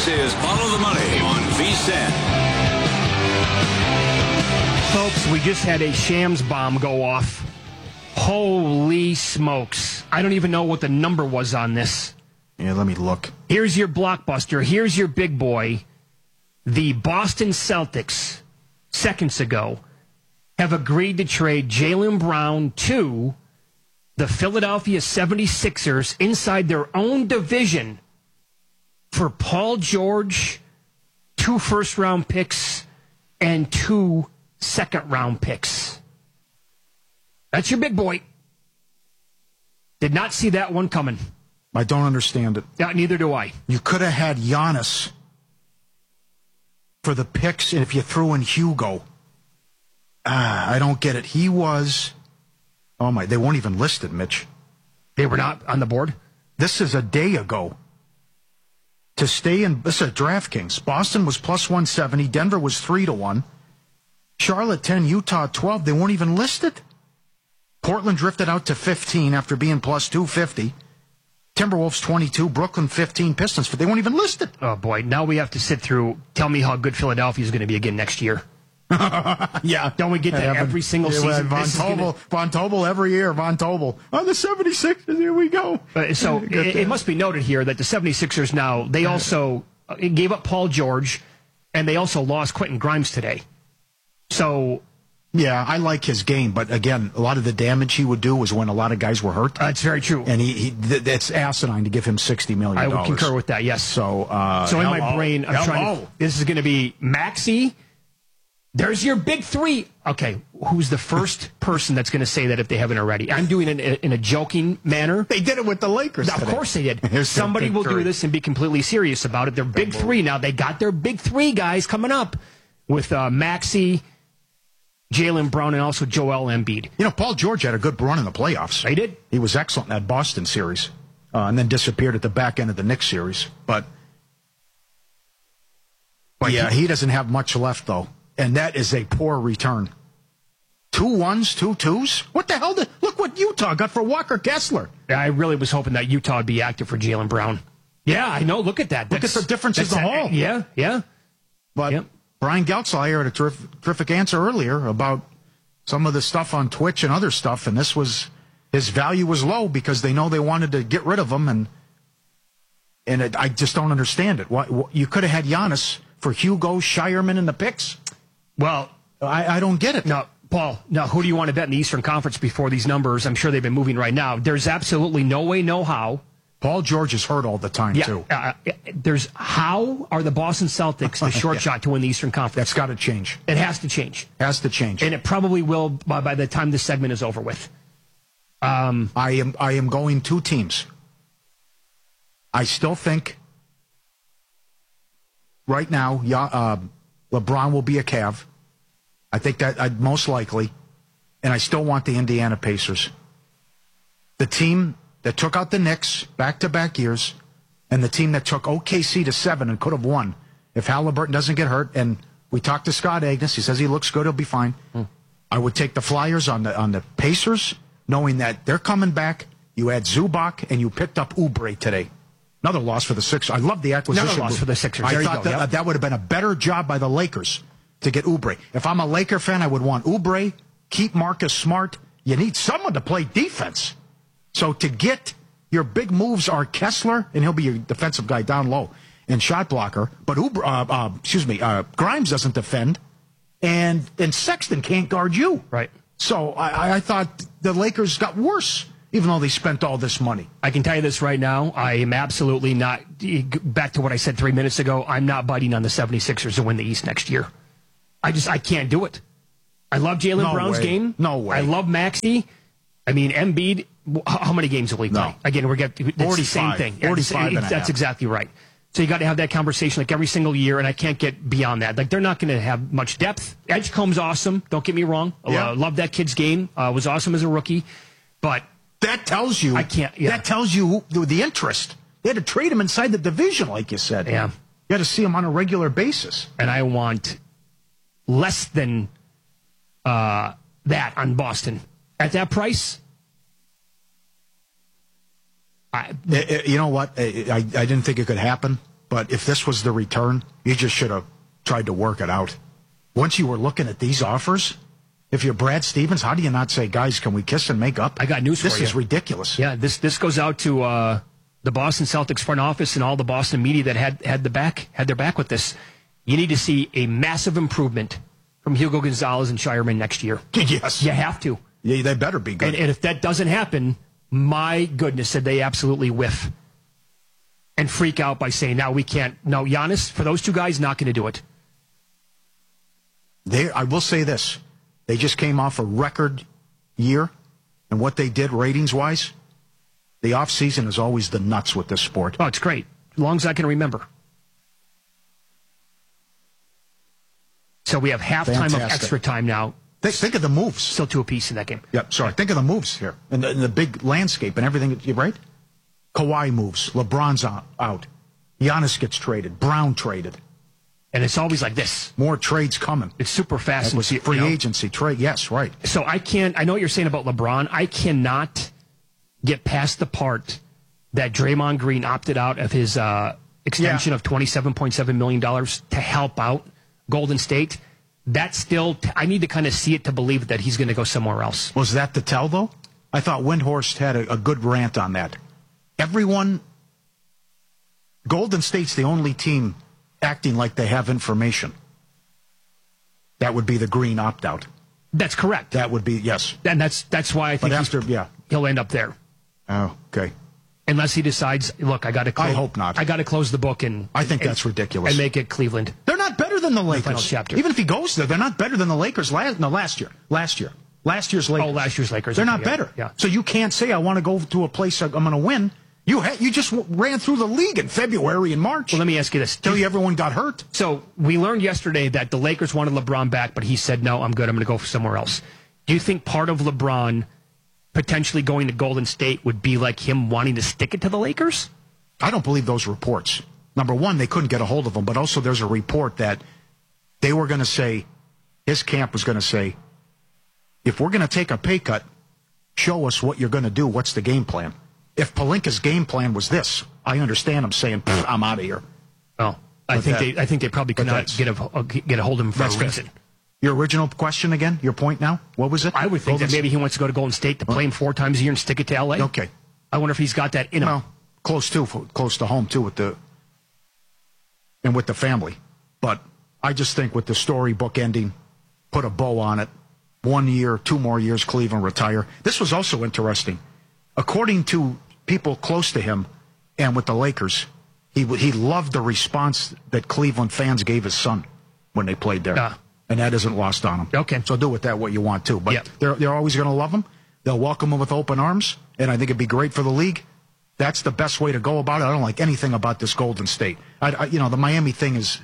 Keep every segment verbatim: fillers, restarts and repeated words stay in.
This is Follow the Money on V S I N. Folks, we just had a Shams bomb go off. Holy smokes. I don't even know what the number was on this. Yeah, let me look. Here's your blockbuster. Here's your big boy. The Boston Celtics, seconds ago, have agreed to trade Jaylen Brown to the Philadelphia seventy-sixers inside their own division for Paul George, two first-round picks, and two second-round picks. That's your big boy. Did not see that one coming. I don't understand it. Yeah, neither do I. You could have had Giannis for the picks if you threw in Hugo. Ah, I don't get it. He was... Oh, my, they weren't even listed, Mitch. They were not on the board? This is a day ago. To stay in... This is DraftKings. Boston was plus one seventy. Denver was three to one. Charlotte ten, Utah twelve. They weren't even listed. Portland drifted out to fifteen after being plus two fifty. Timberwolves twenty-two, Brooklyn fifteen, Pistons, but they weren't even listed. Oh, boy. Now we have to sit through, tell me how good Philadelphia is going to be again next year. Yeah. Don't we get that yeah, every single yeah, season? Von Tobel, gonna... Von Tobel every year, Von Tobel. On the seventy-sixers, here we go. Uh, so it, it must be noted here that the seventy-sixers now, they also gave up Paul George, and they also lost Quentin Grimes today. So... Yeah, I like his game, but again, a lot of the damage he would do was when a lot of guys were hurt. That's very true. And he, he th- it's asinine to give him sixty million dollars. I would concur with that, yes. So, uh, so in hello. my brain, I'm hello. trying to, this is going to be Maxey. There's your big three. Okay, who's the first person that's going to say that if they haven't already? I'm doing it in, in a joking manner. They did it with the Lakers Of today. course they did. Here's Somebody will three. do this and be completely serious about it. They're big three now. They got their big three guys coming up with uh, Maxey, Jaylen Brown, and also Joel Embiid. You know, Paul George had a good run in the playoffs. He did. He was excellent in that Boston series, uh, and then disappeared at the back end of the Knicks series. But, but yeah, he doesn't have much left, though. And that is a poor return. Two ones, two twos? What the hell? Did, look what Utah got for Walker Kessler. I really was hoping that Utah would be active for Jaylen Brown. Yeah, I know. Look at that. Look That's, at the difference in the a, hall. Yeah, yeah. But yep. Brian Geltzlayer had a terrific, terrific answer earlier about some of the stuff on Twitch and other stuff, and this was, his value was low because they know they wanted to get rid of him, and and it, I just don't understand it. Why, wh- you could have had Giannis for Hugo, Shireman, and the picks. Well, I, I don't get it. No, Paul, now who do you want to bet in the Eastern Conference before these numbers? I'm sure they've been moving right now. There's absolutely no way, no how. Paul George is hurt all the time, yeah, too. Uh, there's how are the Boston Celtics the short yeah. shot to win the Eastern Conference? That's got to change. It has to change. Has to change. And it probably will by, by the time this segment is over with. Um, I am I am going two teams. I still think right now yeah, uh, LeBron will be a Cav. I think that I'd most likely. And I still want the Indiana Pacers. The team that took out the Knicks back-to-back years, and the team that took O K C to seven and could have won if Halliburton doesn't get hurt. And we talked to Scott Agnes. He says he looks good. He'll be fine. Mm. I would take the Flyers on the on the Pacers, knowing that they're coming back. You had Zubac, and you picked up Oubre today. Another loss for the Sixers. I love the acquisition. Another loss for the Sixers. I there thought you go. that, yep. that would have been a better job by the Lakers to get Oubre. If I'm a Laker fan, I would want Oubre, keep Marcus Smart. You need someone to play defense. So to get your big moves are Kessler, and he'll be your defensive guy down low, and shot blocker. But Oubre, uh, uh, excuse me, uh, Grimes doesn't defend, and and Sexton can't guard you. Right. So I, I thought the Lakers got worse, even though they spent all this money. I can tell you this right now. I am absolutely not, back to what I said three minutes ago, I'm not biting on the seventy-sixers to win the East next year. I just, I can't do it. I love Jaylen no Brown's way. game. No way. I love Maxey. I mean, Embiid, how many games will he play? No. Again, we're getting the same thing. forty-five and a That's half. exactly right. So you got to have that conversation like every single year, and I can't get beyond that. Like, they're not going to have much depth. Edgecombe's awesome. Don't get me wrong. Yeah. Uh, love that kid's game. Uh, was awesome as a rookie. But that tells you. I can't. Yeah. That tells you who, the interest. They had to trade him inside the division, like you said. Yeah. You had to see him on a regular basis. And I want less than uh, that on Boston. At that price, I, you know what? I, I didn't think it could happen, but But if this was the return, you just should have tried to work it out. Once you were looking at these offers, if you're Brad Stevens, how do you not say, guys, can we kiss and make up? I got news this for you. This is ridiculous. Yeah, this this goes out to uh, the Boston Celtics front office and all the Boston media that had had the back had their back with this. You need to see a massive improvement from Hugo Gonzalez and Shireman next year. Yes. You have to. Yeah, they better be good. And, and if that doesn't happen, my goodness, did they absolutely whiff and freak out by saying, now we can't. No, Giannis, for those two guys, not going to do it. They, I will say this. They just came off a record year, and what they did ratings-wise, the offseason is always the nuts with this sport. Oh, it's great. As long as I can remember. So we have halftime Fantastic. of extra time now. Think, think of the moves. Still two apiece in that game. Yep, sorry. Think of the moves here and the, and the big landscape and everything. Right? Kawhi moves. LeBron's out. out. Giannis gets traded. Brown traded. And it's always like this. More trades coming. It's super fast. That was and, free you know, agency trade. Yes, right. So I can't, I know what you're saying about LeBron. I cannot get past the part that Draymond Green opted out of his uh, extension Yeah. of twenty-seven point seven million dollars to help out Golden State. That's still, I need to kind of see it to believe that he's going to go somewhere else. Was that the tell, though? I thought Windhorst had a, a good rant on that. Everyone, Golden State's the only team acting like they have information. That would be the Green opt-out. That's correct. That would be, yes. And that's that's why I think But he's- after, yeah. he'll end up there. Oh, okay. Unless he decides, look, I got to. I hope not. I got to close the book and. I think and, that's ridiculous. And make it Cleveland. They're not better than the Lakers. final chapter. Even if he goes there, they're not better than the Lakers last, no, last year. Last year. Last year's Lakers. Oh, last year's Lakers. They're Okay, not yeah, better. yeah. So you can't say, I want to go to a place I'm going to win. You ha- you just w- ran through the league in February and March. Well, let me ask you this. Till you, everyone got hurt. So we learned yesterday that the Lakers wanted LeBron back, but he said, no, I'm good. I'm going to go for somewhere else. Do you think part of LeBron potentially going to Golden State would be like him wanting to stick it to the Lakers? I don't believe those reports. Number one, they couldn't get a hold of him, but also there's a report that they were going to say, his camp was going to say, if we're going to take a pay cut, show us what you're going to do. What's the game plan? If Pelinka's game plan was this, I understand him saying, I'm out of here. Oh, I But think that- they. I think they probably could but not that's- get a get a hold of him for That's a good. reason. Your original question again? Your point now? What was it? I would think Golden that maybe he wants to go to Golden State to play him four times a year and stick it to L A. Okay. I wonder if he's got that in him. Well, close to close to home too with the and with the family. But I just think with the storybook ending, put a bow on it. One year, two more years, Cleveland retire. This was also interesting. According to people close to him and with the Lakers, he he loved the response that Cleveland fans gave his son when they played there. Ah. And that isn't lost on him. Okay. So do with that what you want too. But Yep. they're they're always going to love him. They'll welcome him with open arms, and I think it'd be great for the league. That's the best way to go about it. I don't like anything about this Golden State. I, I you know, the Miami thing is,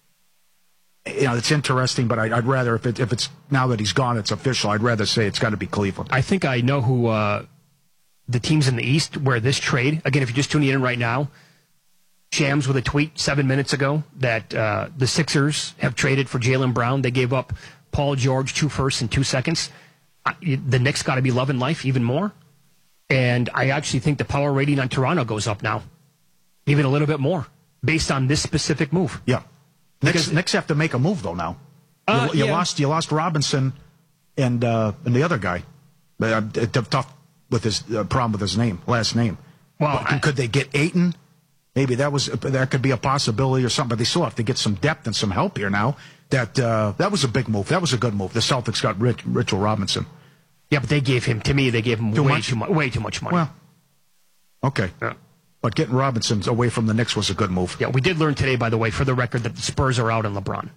you know, it's interesting, but I, I'd rather if it if it's now that he's gone, it's official. I'd rather say it's got to be Cleveland. I think I know who uh, the teams in the East where this trade. Again, if you're just tuning in right now, Shams with a tweet seven minutes ago that uh, the Sixers have traded for Jaylen Brown. They gave up Paul George, two firsts and two seconds. I, the Knicks got to be loving life even more. And I actually think the power rating on Toronto goes up now, even a little bit more, based on this specific move. Yeah, Knicks, Because- Knicks have to make a move though now. Uh, you, you yeah. lost you lost Robinson and uh, and the other guy. But uh, t- tough with his uh, problem with his name, last name. Well, But I- could they get Ayton? Maybe that was that could be a possibility or something. But they still have to get some depth and some help here now. That uh, that was a big move. That was a good move. The Celtics got Rich, Richard Robinson. Yeah, but they gave him, to me, they gave him Too way much? too much, way too much money. Well, okay. Yeah. But getting Robinson away from the Knicks was a good move. Yeah, we did learn today, by the way, for the record, that the Spurs are out on LeBron.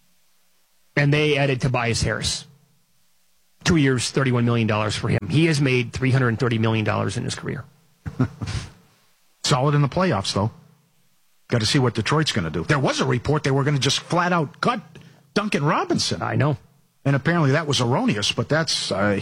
And they added Tobias Harris. Two years, thirty-one million dollars for him. He has made three hundred thirty million dollars in his career. Solid in the playoffs, though. Got to see what Detroit's going to do. There was a report they were going to just flat out cut Duncan Robinson. I know. And apparently that was erroneous, but that's... Uh,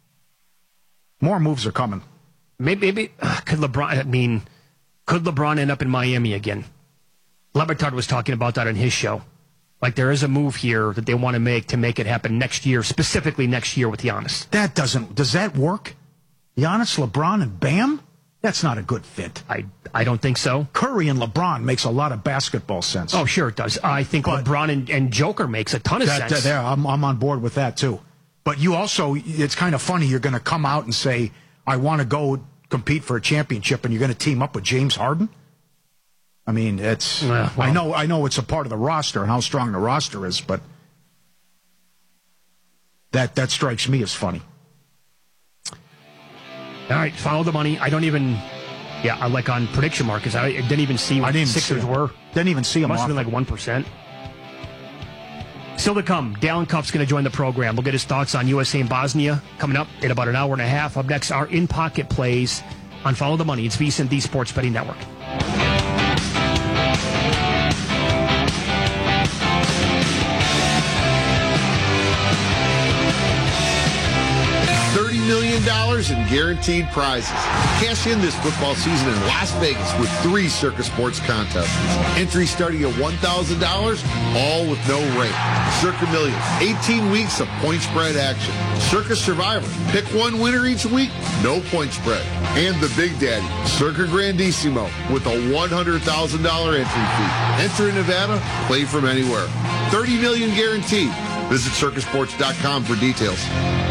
more moves are coming. Maybe, maybe uh, could LeBron, I mean, could LeBron end up in Miami again? Lebertard was talking about that on his show. Like there is a move here that they want to make to make it happen next year, specifically next year with Giannis. That doesn't... Does that work? Giannis, LeBron, and Bam? That's not a good fit. I I don't think so. Curry and LeBron makes a lot of basketball sense. Oh, sure it does. I think But- LeBron and, and Joker makes a ton of That, sense. that- there, I'm, I'm on board with that too. But you also, it's kind of funny. You're going to come out and say, "I want to go compete for a championship," and you're going to team up with James Harden. I mean, it's. Yeah, well- I know, I know, it's a part of the roster and how strong the roster is, but that that strikes me as funny. All right, follow the money. I don't even, yeah, I like on prediction markets. I didn't even see what I didn't even Sixers see 'em. were. Didn't even see them. Must have been like one percent. Still to come, Dalen Cuff's going to join the program. We'll get his thoughts on U S A and Bosnia coming up in about an hour and a half. Up next, our in-pocket plays on Follow the Money. It's VSiN, the Sports Betting Network. thirty million dollars in guaranteed prizes. Cash in this football season in Las Vegas with three Circus Sports contests. Entry starting at one thousand dollars, all with no rate. Circa Millions, eighteen weeks of point spread action. Circus Survivor, pick one winner each week, no point spread. And the Big Daddy, Circa Grandissimo, with a one hundred thousand dollars entry fee. Enter in Nevada, play from anywhere. thirty million dollars guaranteed. Visit circus sports dot com for details.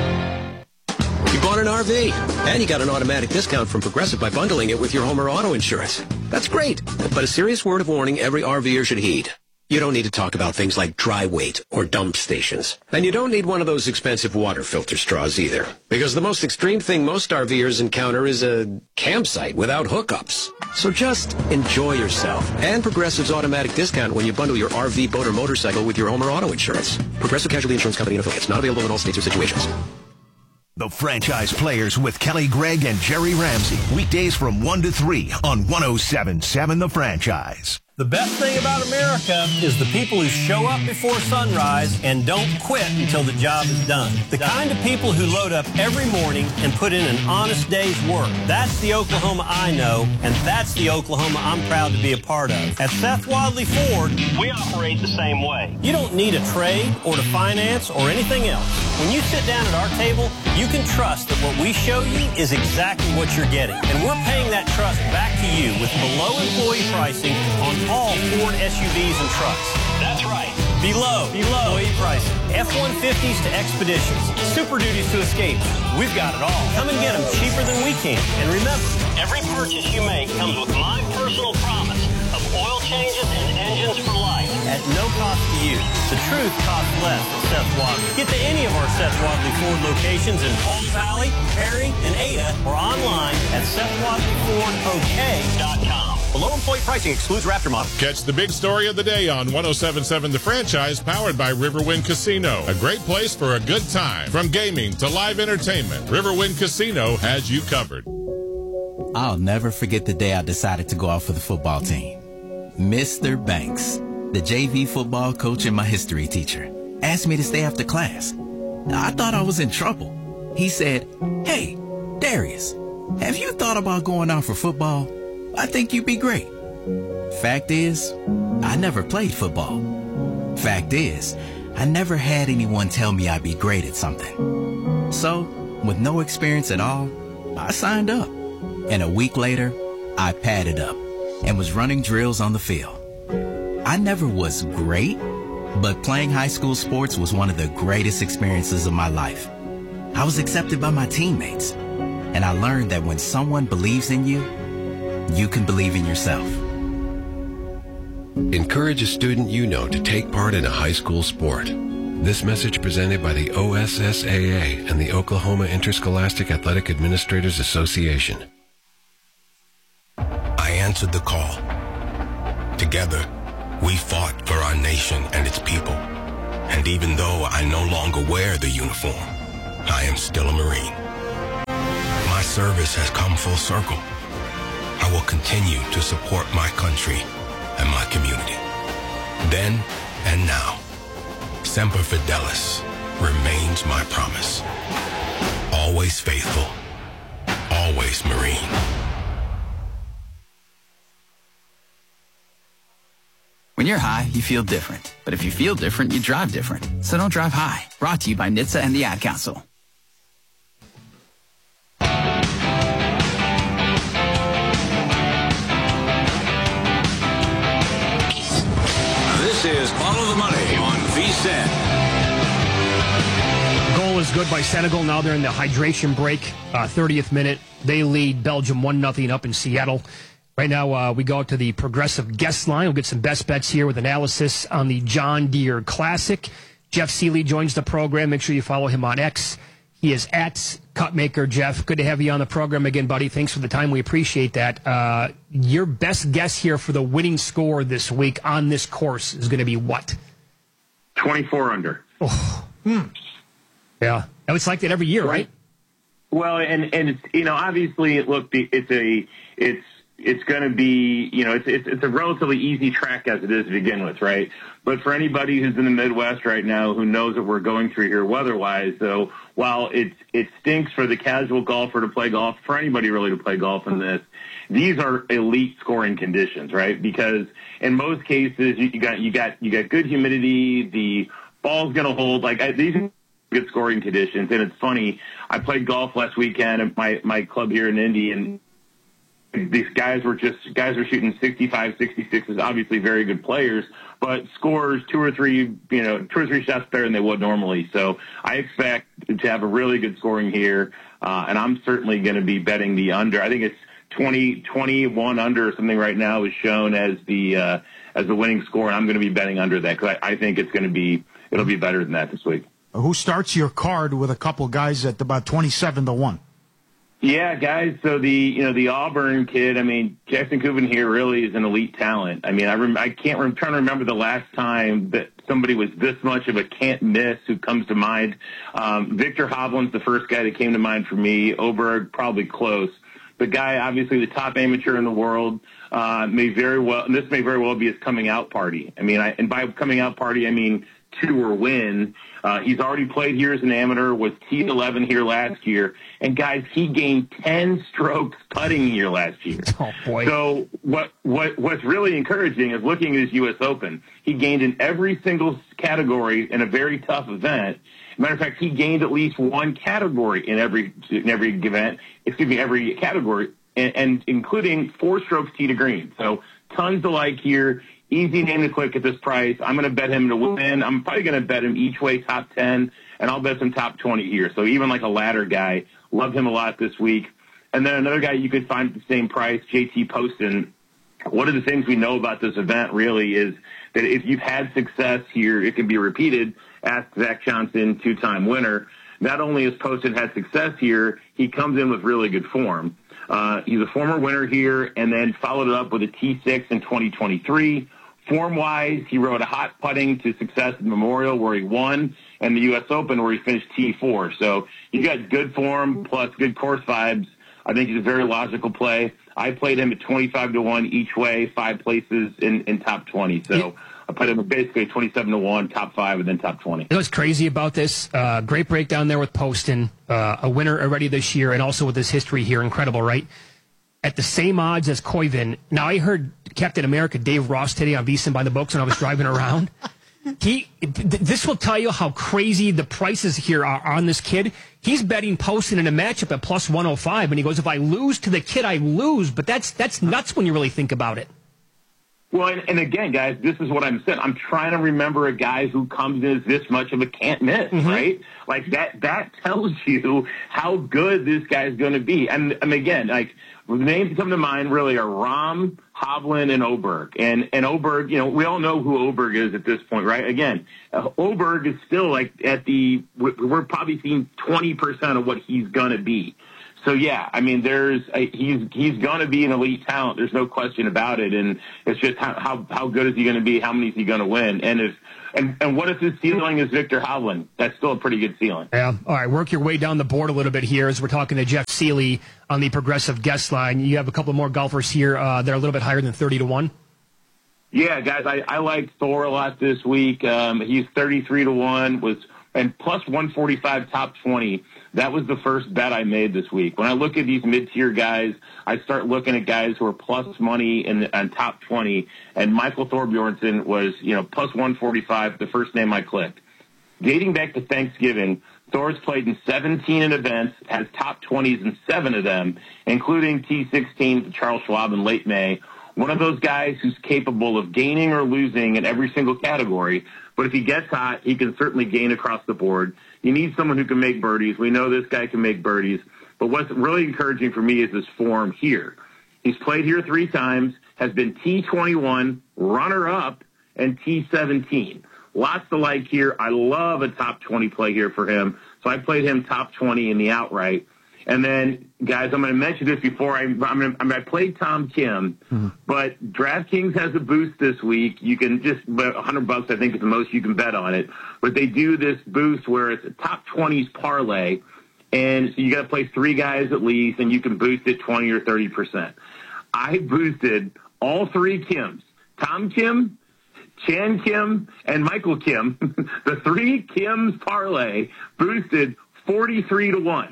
You bought an R V, and you got an automatic discount from Progressive by bundling it with your home or auto insurance. That's great, but a serious word of warning every RVer should heed. You don't need to talk about things like dry weight or dump stations. And you don't need one of those expensive water filter straws either. Because the most extreme thing most RVers encounter is a campsite without hookups. So just enjoy yourself. And Progressive's automatic discount when you bundle your R V, boat, or motorcycle with your home or auto insurance. Progressive Casualty Insurance Company and affiliates. Not available in all states or situations. The Franchise Players with Kelly Gregg and Jerry Ramsey. Weekdays from one to three on one oh seven point seven The Franchise. The best thing about America is the people who show up before sunrise and don't quit until the job is done. The kind of people who load up every morning and put in an honest day's work. That's the Oklahoma I know, and that's the Oklahoma I'm proud to be a part of. At Seth Wadley Ford, we operate the same way. You don't need a trade or to finance or anything else. When you sit down at our table, you can trust that what we show you is exactly what you're getting. And we're paying that trust back to you with below employee pricing on all Ford S U Vs and trucks. That's right. Below. Below. Employee pricing. F one fifties to Expeditions. Super Duties to Escapes. We've got it all. Come and get them cheaper than we can. And remember, every purchase you make comes with my personal promise of oil changes and engines for life. At no cost to you. The truth costs less at Seth Wadley. Get to any of our Seth Wadley Ford locations in Palm Valley, Perry, and Ada, or online at Seth Wadley Ford O K dot com. Below employee pricing excludes Raptor model. Catch the big story of the day on one oh seven point seven The Franchise, powered by Riverwind Casino. A great place for a good time. From gaming to live entertainment, Riverwind Casino has you covered. I'll never forget the day I decided to go out for the football team. Mister Banks, the J V football coach and my history teacher, asked me to stay after class. I thought I was in trouble. He said, "Hey, Darius, have you thought about going out for football? I think you'd be great." Fact is, I never played football. Fact is, I never had anyone tell me I'd be great at something. So, with no experience at all, I signed up. And a week later, I padded up and was running drills on the field. I never was great, but playing high school sports was one of the greatest experiences of my life. I was accepted by my teammates, and I learned that when someone believes in you, you can believe in yourself. Encourage a student you know to take part in a high school sport. This message presented by the O S S A A and the Oklahoma Interscholastic Athletic Administrators Association. I answered the call. Together, we fought for our nation and its people. And even though I no longer wear the uniform, I am still a Marine. My service has come full circle. I will continue to support my country and my community. Then and now, Semper Fidelis remains my promise. Always faithful, always Marine. When you're high, you feel different. But if you feel different, you drive different. So don't drive high. Brought to you by N H T S A and the Ad Council. is Follow the Money on V S E N. Goal is good by Senegal. Now they're in the hydration break. Uh, thirtieth minute. They lead Belgium one nothing up in Seattle. Right now, uh, we go to the Progressive guest line. We'll get some best bets here with analysis on the John Deere Classic. Jeff Seeley joins the program. Make sure you follow him on X. He is at Cutmaker. Jeff, good to have you on the program again, buddy. Thanks for the time. We appreciate that. Uh, your best guess here for the winning score this week on this course is going to be what? twenty-four under. Oh. Hmm. Yeah. It's like that every year, right? Well, and, and it's, you know, obviously, look, it's a, it's, it's going to be, you know, it's, it's it's a relatively easy track as it is to begin with, right? But for anybody who's in the Midwest right now who knows what we're going through here weather-wise, so while it, it stinks for the casual golfer to play golf, for anybody really to play golf in this, these are elite scoring conditions, right? Because in most cases, you, you got you got you got good humidity, the ball's going to hold. Like I, these are good scoring conditions, and it's funny. I played golf last weekend at my my club here in Indy, and these guys were just guys were shooting sixty-five, sixty-sixes, obviously very good players, but scores two or three, you know, two or three shots better than they would normally. So I expect to have a really good scoring here, uh, and I'm certainly going to be betting the under. I think it's twenty, twenty-one under or something right now is shown as the uh, as the winning score, and I'm going to be betting under that because I, I think it's going to be it'll be better than that this week. Who starts your card with a couple guys at about twenty-seven to one? Yeah, guys. So the you know the Auburn kid. I mean, Jackson Kubin here really is an elite talent. I mean, I rem- I can't. I'm trying to remember the last time that somebody was this much of a can't miss. Who comes to mind? Um, Victor Hovland's the first guy that came to mind for me. Oberg probably close. The guy, obviously, the top amateur in the world, uh, may very well. And this may very well be his coming out party. I mean, I, and by coming out party, I mean tour win. Uh, he's already played here as an amateur, was T eleven here last year. And, guys, he gained ten strokes putting here last year. Oh, boy. So what, what what's really encouraging is looking at his U S Open. He gained in every single category in a very tough event. Matter of fact, he gained at least one category in every in every event, excuse me, every category, and, and including four strokes tee to green. So tons to like here. Easy name to click at this price. I'm going to bet him to win. I'm probably going to bet him each way top ten, and I'll bet some top twenty here. So even like a ladder guy, love him a lot this week. And then another guy you could find at the same price, J T Poston. One of the things we know about this event really is that if you've had success here, it can be repeated. Ask Zach Johnson, two-time winner. Not only has Poston had success here, he comes in with really good form. Uh, he's a former winner here and then followed it up with a T six in twenty twenty-three. Form-wise, he rode a hot putting to success at Memorial where he won and the U S Open where he finished T four. So you got good form plus good course vibes. I think he's a very logical play. I played him at twenty-five to one each way, five places in, in top twenty. So I put him basically twenty-seven to one, top five, and then top twenty. You know what's crazy about this? Uh, great breakdown there with Poston, uh, a winner already this year, and also with his history here. Incredible, right? At the same odds as Koivin. Now, I heard Captain America Dave Ross today on V S I N by the Books when I was driving around. He, th- this will tell you how crazy the prices here are on this kid. He's betting Poston in a matchup at plus one oh five, and he goes, if I lose to the kid, I lose. But that's that's nuts when you really think about it. Well, and, and again, guys, this is what I'm saying. I'm trying to remember a guy who comes in as this much of a can't miss, mm-hmm. right? Like, that that tells you how good this guy's going to be. And, and again, like, the names that come to mind really are Rahm, Hovland, and Oberg. And and Oberg, you know, we all know who Oberg is at this point, right? Again, uh, Oberg is still, like, at the – we're probably seeing twenty percent of what he's going to be. So, yeah, I mean, there's a, he's he's going to be an elite talent. There's no question about it. And it's just how how, how good is he going to be? How many is he going to win? And if and, and what if his ceiling is Victor Hovland? That's still a pretty good ceiling. Yeah. All right, work your way down the board a little bit here as we're talking to Jeff Seeley on the Progressive guest line. You have a couple more golfers here uh, that are a little bit higher than thirty to one. Yeah, guys, I, I like Thor a lot this week. Um, he's thirty-three to one, was and plus one forty-five top twenty. That was the first bet I made this week. When I look at these mid-tier guys, I start looking at guys who are plus money in on top twenty, and Michael Thorbjornsen was, you know, plus one forty-five, the first name I clicked. Dating back to Thanksgiving, Thor's played in seventeen events, has top twenties in seven of them, including T sixteen for Charles Schwab in late May, one of those guys who's capable of gaining or losing in every single category. But if he gets hot, he can certainly gain across the board. You need someone who can make birdies. We know this guy can make birdies. But what's really encouraging for me is his form here. He's played here three times, has been T twenty-one, runner-up, and T seventeen. Lots to like here. I love a top twenty play here for him. So I played him top twenty in the outright. And then, guys, I'm going to mention this before I I'm gonna, I, mean, I played Tom Kim, mm-hmm. but DraftKings has a boost this week. You can just bet one hundred bucks, I think, is the most you can bet on it. But they do this boost where it's a top twenties parlay. And so you got to play three guys at least, and you can boost it twenty or thirty percent. I boosted all three Kims, Tom Kim, Chan Kim, and Michael Kim. The three Kims parlay boosted forty-three to one.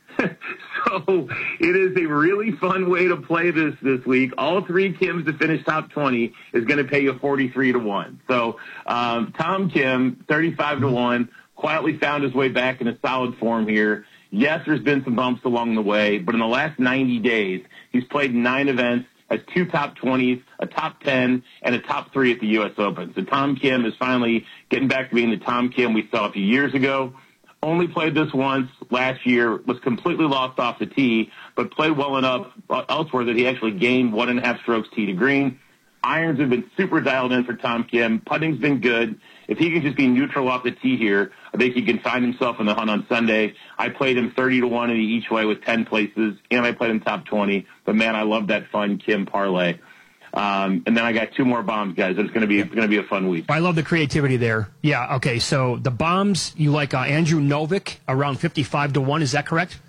So it is a really fun way to play this this week. All three Kims to finish top twenty is going to pay you forty-three to one. So um, Tom Kim, thirty-five to one, quietly found his way back in a solid form here. Yes, there's been some bumps along the way, but in the last ninety days, he's played nine events, has two top twenties, a top ten, and a top three at the U S Open. So Tom Kim is finally getting back to being the Tom Kim we saw a few years ago. Only played this once last year, was completely lost off the tee, but played well enough elsewhere that he actually gained one and a half strokes tee to green. Irons have been super dialed in for Tom Kim. Putting's been good. If he can just be neutral off the tee here, I think he can find himself in the hunt on Sunday. I played him thirty to one in the each way with ten places, and I played him top twenty. But, man, I love that fun Kim parlay. Um, and then I got two more bombs, guys. It's going to be it's going to be a fun week. I love the creativity there. Yeah, okay, so the bombs, you like uh, Andrew Novick around fifty-five to one. Is that correct?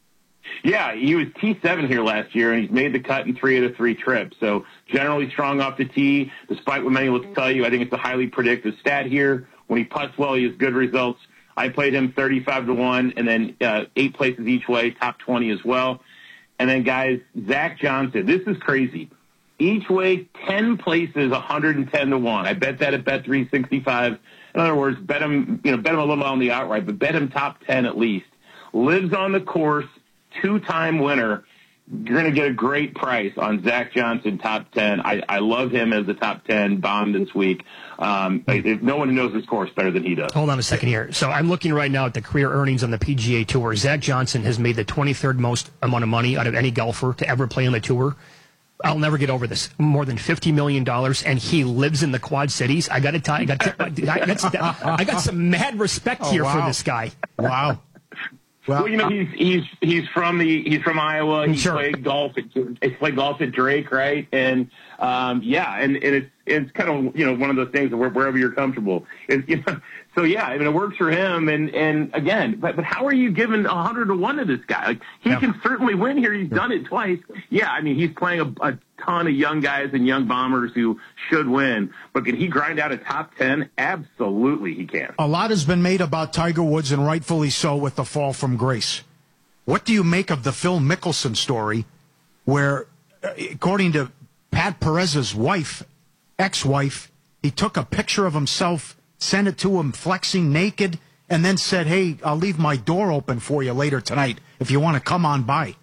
Yeah, he was T seven here last year, and he's made the cut in three of the three trips. So generally strong off the tee, despite what many will tell you. I think it's a highly predictive stat here. When he putts well, he has good results. I played him thirty-five to one, and then uh, eight places each way, top twenty as well. And then, guys, Zach Johnson. This is crazy. Each way, ten places, one hundred ten to one. I bet that at Bet three sixty-five. In other words, bet him, you know, bet him a little on the outright, but bet him top ten at least. Lives on the course, two-time winner. You're going to get a great price on Zach Johnson, top ten. I, I love him as a top ten bomb this week. Um, no one knows his course better than he does. Hold on a second here. So I'm looking right now at the career earnings on the P G A Tour. Zach Johnson has made the twenty-third most amount of money out of any golfer to ever play on the tour. I'll never get over this. More than fifty million dollars, and he lives in the Quad Cities. I got to tell you, I got, I got, I got some mad respect oh, here wow. for this guy. Wow. Well, well, you know, he's he's he's from the he's from Iowa. He sure. played golf. At, he played golf at Drake, right? And um, yeah, and, and it's it's kind of you know one of those things where wherever you're comfortable. It's, you know, so yeah, I mean it works for him. And and again, but but how are you giving a hundred to one to this guy? Like he yeah. can certainly win here. He's yeah. done it twice. Yeah, I mean he's playing a, a ton of young guys and young bombers who should win. But can he grind out a top ten? Absolutely, he can. A lot has been made about Tiger Woods, and rightfully so, with the fall from grace. What do you make of the Phil Mickelson story, where, according to Pat Perez's wife, ex-wife, he took a picture of himself, sent it to him flexing naked, and then said, hey, I'll leave my door open for you later tonight if you want to come on by?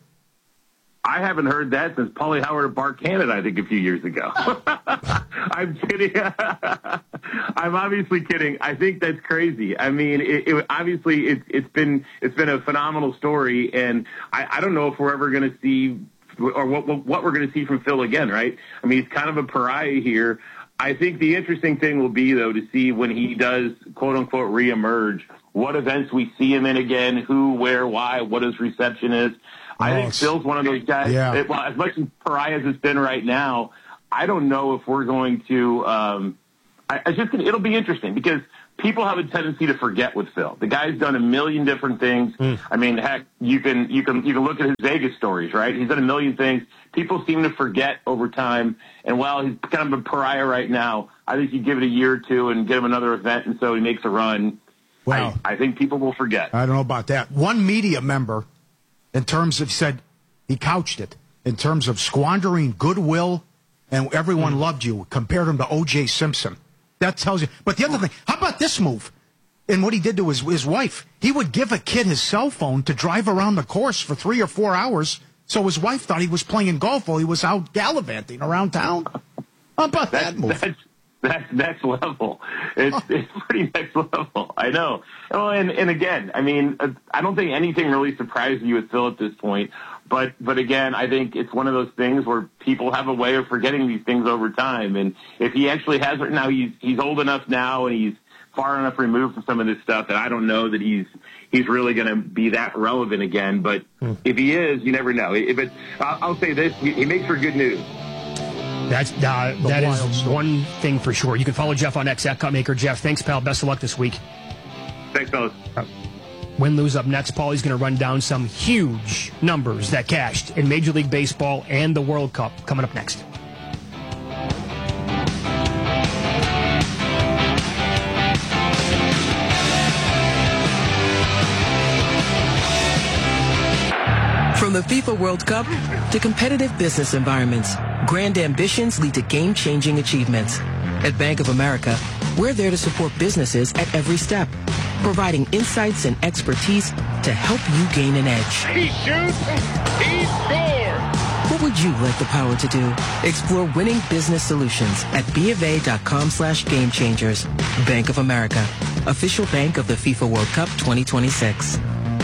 I haven't heard that since Paulie Howard at Bar Canada, I think, a few years ago. I'm kidding. I'm obviously kidding. I think that's crazy. I mean, it, it, obviously, it's it's been it's been a phenomenal story, and I, I don't know if we're ever going to see or what what we're going to see from Phil again, right? I mean, he's kind of a pariah here. I think the interesting thing will be, though, to see when he does, quote unquote, reemerge, what events we see him in again, who, where, why, what his reception is. I think Phil's one of those guys. Yeah. It, well, as much as pariah as it's been right now, I don't know if we're going to. Um, I, I just it'll be interesting because people have a tendency to forget with Phil. The guy's done a million different things. Mm. I mean, heck, you can you can you can look at his Vegas stories, right? He's done a million things. People seem to forget over time. And while he's kind of a pariah right now, I think you give it a year or two and give him another event, and so he makes a run. Wow. I, I think people will forget. I don't know about that. One media member, in terms of, said, he couched it, in terms of squandering goodwill and everyone mm. loved you, compared him to O J Simpson. That tells you. But the other thing, how about this move? And what he did to his, his wife, he would give a kid his cell phone to drive around the course for three or four hours So his wife thought he was playing golf while he was out gallivanting around town. How about that's, that move? That's, that's next level. It's, it's pretty next level. I know. Well, and, and again, I mean, I don't think anything really surprised you with Phil at this point. But, but again, I think it's one of those things where people have a way of forgetting these things over time. And if he actually has it now, he's, he's old enough now and he's far enough removed from some of this stuff that I don't know that he's, he's really going to be that relevant again. But hmm. if he is, you never know. If it, I'll, I'll say this, he, he makes for good news. That's, uh, that is one thing for sure. You can follow Jeff on X at Cutmaker. Jeff, thanks, pal. Best of luck this week. Thanks, fellas. Uh, Win, lose up next. Paulie's going to run down some huge numbers that cashed in Major League Baseball and the World Cup coming up next. From the FIFA World Cup to competitive business environments, grand ambitions lead to game-changing achievements. At Bank of America, we're there to support businesses at every step, providing insights and expertise to help you gain an edge. He shoots, he scores! What would you like the power to do? Explore winning business solutions at BofA.com slash game changers. Bank of America, official bank of the FIFA World Cup twenty twenty-six.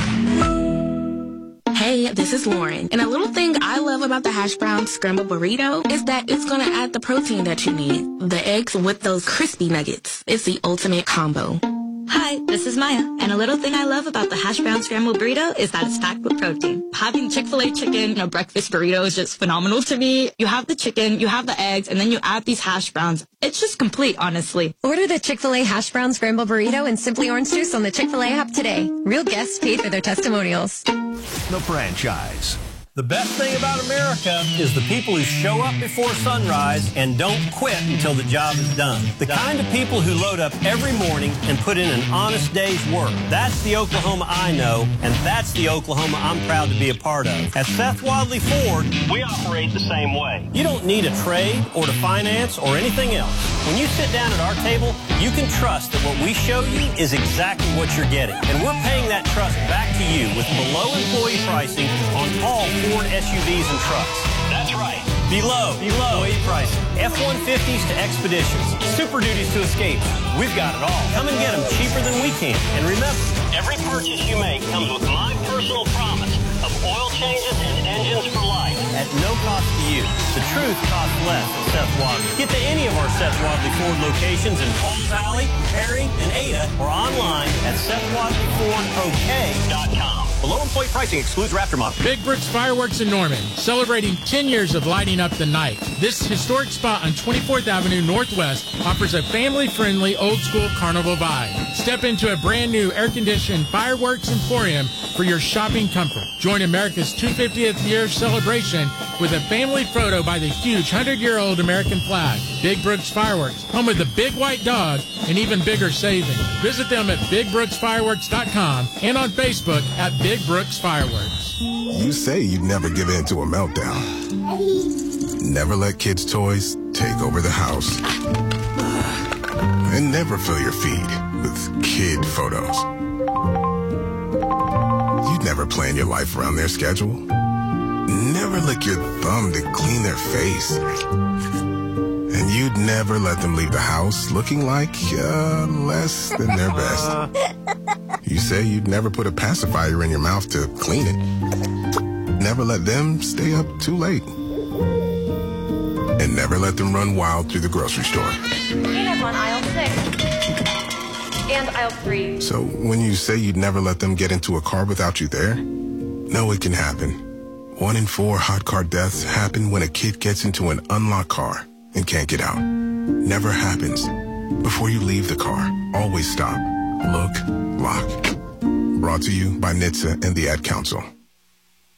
Hey, this is Lauren. And a little thing I love about the hash brown scrambled burrito is that it's going to add the protein that you need. The eggs with those crispy nuggets. It's the ultimate combo. Hi, this is Maya. And a little thing I love about the hash brown scrambled burrito is that it's packed with protein. Having Chick-fil-A chicken in a breakfast burrito is just phenomenal to me. You have the chicken, you have the eggs, and then you add these hash browns. It's just complete, honestly. Order the Chick-fil-A hash brown scrambled burrito and Simply Orange Juice on the Chick-fil-A app today. Real guests paid for their testimonials. The Franchise. The best thing about America is the people who show up before sunrise and don't quit until the job is done. The kind of people who load up every morning and put in an honest day's work. That's the Oklahoma I know, and that's the Oklahoma I'm proud to be a part of. At Seth Wadley Ford, we operate the same way. You don't need a trade or to finance or anything else. When you sit down at our table, you can trust that what we show you is exactly what you're getting. And we're paying that trust back to you with below employee pricing on all Ford S U Vs and trucks. That's right. Below, below employee pricing. F one fifties to Expeditions. Super Duties to Escapes. We've got it all. Come and get them cheaper than we can. And remember, every purchase you make comes with my personal promise of oil changes and engines for life at no cost to you. The truth costs less at Seth Wadley. Get to any of our Seth Wadley Ford locations in Falls Valley, Perry, and Ada, or online at Seth Wadley Ford O K dot com. Below employee pricing excludes Raptor model. Big Brooks Fireworks in Norman, celebrating ten years of lighting up the night. This historic spot on twenty-fourth Avenue Northwest offers a family-friendly, old-school carnival vibe. Step into a brand-new air-conditioned fireworks emporium for your shopping comfort. Join America's two hundred fiftieth year celebration with a family photo by the huge one hundred year old American flag. Big Brooks Fireworks, home of the big white dog and even bigger savings. Visit them at big brooks fireworks dot com and on Facebook at Big Brooks Fireworks. You say you'd never give in to a meltdown. Never let kids' toys take over the house. And never fill your feed with kid photos. You'd never plan your life around their schedule. Never lick your thumb to clean their face. And you'd never let them leave the house looking like uh, less than their best. You say you'd never put a pacifier in your mouth to clean it. Never let them stay up too late. And never let them run wild through the grocery store. Peanut on aisle six. And aisle three. So when you say you'd never let them get into a car without you there, no, it can happen. One in four hot car deaths happen when a kid gets into an unlocked car and can't get out. Never happens. Before you leave the car, always stop, look, lock. Brought to you by N H T S A and the Ad Council.